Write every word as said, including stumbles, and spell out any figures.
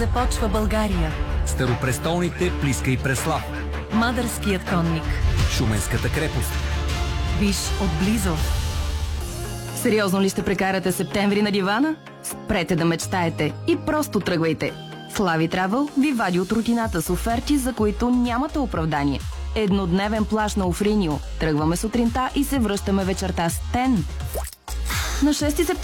Започва България. Старопрестолните Плиска и Преслав. Мадърският конник. Шуменската крепост. Виж отблизо. Сериозно ли ще прекарате септември на дивана? Спрете да мечтаете и просто тръгвайте. Слави Травъл ви вади от рутината с оферти, за които нямате оправдание. Еднодневен плаж на Офринио. Тръгваме сутринта и се връщаме вечерта с Тен. На шести септември